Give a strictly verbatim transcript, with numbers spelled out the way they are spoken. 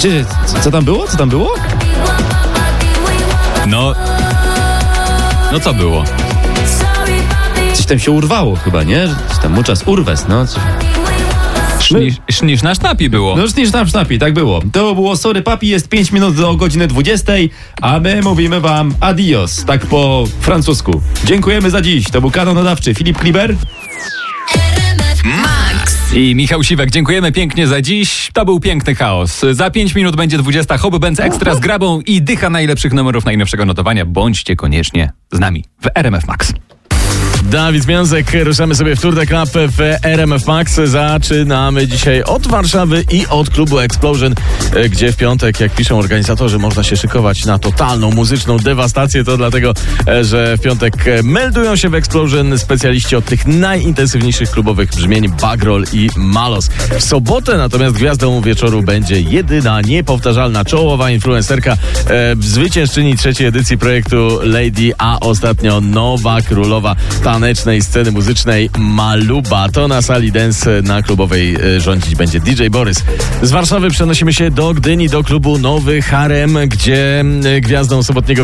Czy, co, co tam było? Co tam było? No... No co było? Coś tam się urwało chyba, nie? Coś tam muchas urwes, no. Coś... Sznisz, sznisz na sztapi było. No już niż tam sztapi, tak było. To było Sorry Papi, jest pięć minut do godziny dwudziestej, a my mówimy wam adios, tak po francusku. Dziękujemy za dziś. To był kanał nadawczy Filip Kliber I Michał Siwek, dziękujemy pięknie za dziś. To był piękny chaos. Za pięć minut będzie dwudziesta. Hobby Benz Extra z grabą i dycha najlepszych numerów najnowszego notowania. Bądźcie koniecznie z nami w R M F Max. Dawid Związek, ruszamy sobie w Tour de Club w R M F Max. Zaczynamy dzisiaj od Warszawy i od klubu Explosion, gdzie w piątek, jak piszą organizatorzy, można się szykować na totalną muzyczną dewastację. To dlatego, że w piątek meldują się w Explosion specjaliści od tych najintensywniejszych klubowych brzmień Bagroll i Malos. W sobotę natomiast gwiazdą wieczoru będzie jedyna, niepowtarzalna, czołowa influencerka, e, zwyciężczyni trzeciej edycji projektu Lady, a ostatnio nowa królowa tanecznej sceny muzycznej Maluba. To na sali dance na klubowej rządzić będzie D J Borys. Z Warszawy przenosimy się do Gdyni, do klubu Nowy Harem, gdzie gwiazdą sobotniego